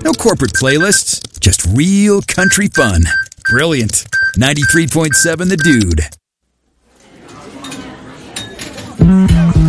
No corporate playlists, just real country fun. Brilliant. 93.7 The Dude.